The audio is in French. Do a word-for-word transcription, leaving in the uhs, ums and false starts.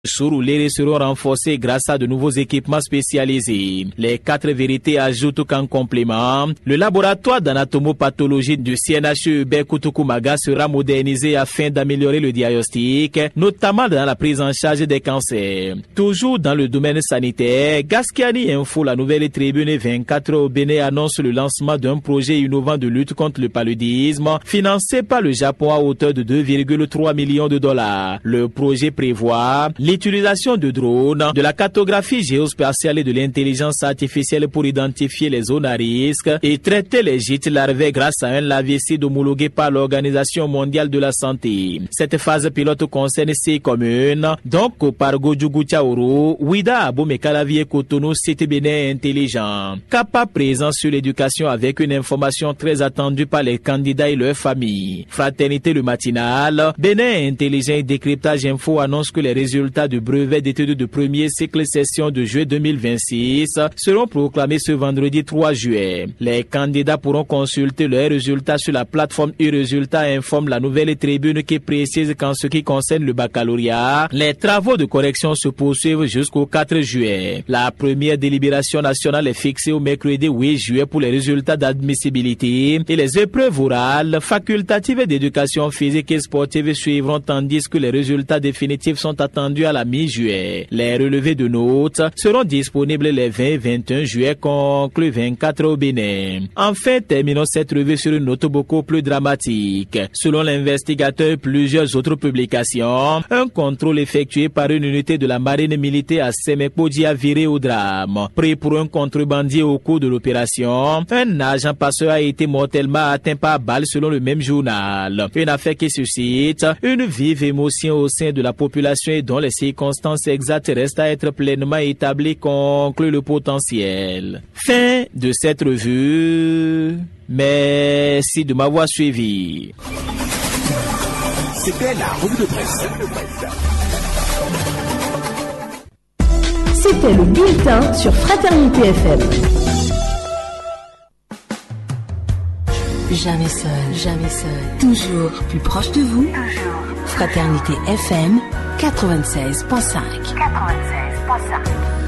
Surroulés seront renforcés grâce à de nouveaux équipements spécialisés. Les quatre vérités ajoutent qu'en complément, le laboratoire d'anatomopathologie du C N H U Berkoutoukoumaga sera modernisé afin d'améliorer le diagnostic, notamment dans la prise en charge des cancers. Toujours dans le domaine sanitaire, Gaskiani Info, la nouvelle tribune vingt-quatre au Bénin, annonce le lancement d'un projet innovant de lutte contre le paludisme, financé par le Japon à hauteur de deux virgule trois millions de dollars. Le projet prévoit l'utilisation de drones, de la cartographie géospatiale et de l'intelligence artificielle pour identifier les zones à risque et traiter les gîtes larvaires grâce à un larvicide homologué par l'Organisation mondiale de la santé. Cette phase pilote concerne six communes, donc Kopargo, Djougou-Tchaouro, Ouida, Abomey-Calavi et Cotonou, site Bénin intelligent. Kappa présent sur l'éducation avec une information très attendue par les candidats et leurs familles. Fraternité le matinal, Bénin intelligent et décryptage info annonce que les résultats du brevet d'études de premier cycle session de juillet deux mille vingt-six seront proclamés ce vendredi trois juillet. Les candidats pourront consulter leurs résultats sur la plateforme e-Résultats, informe la nouvelle tribune qui précise qu'en ce qui concerne le baccalauréat, les travaux de correction se poursuivent jusqu'au quatre juillet. La première délibération nationale est fixée au mercredi huit juillet pour les résultats d'admissibilité et les épreuves orales, facultatives d'éducation physique et sportive suivront tandis que les résultats définitifs sont attendus à la mi-juillet. Les relevés de notes seront disponibles les vingt et vingt et un juillet, conclut vingt-quatre au Bénin. Enfin, terminons cette revue sur une note beaucoup plus dramatique. Selon l'investigateur, plusieurs autres publications, un contrôle effectué par une unité de la marine militaire à Semekpodji a viré au drame. Pris pour un contrebandier au cours de l'opération, un agent passeur a été mortellement atteint par balle selon le même journal. Une affaire qui suscite une vive émotion au sein de la population et dont les circonstances exactes restent à être pleinement établies, conclut le potentiel. Fin de cette revue. Merci de m'avoir suivi. C'était la revue de presse. C'était le bulletin sur Fraternité F M. Jamais seul, jamais seul, toujours plus proche de vous. Fraternité F M quatre-vingt-seize virgule cinq. quatre-vingt-seize virgule cinq.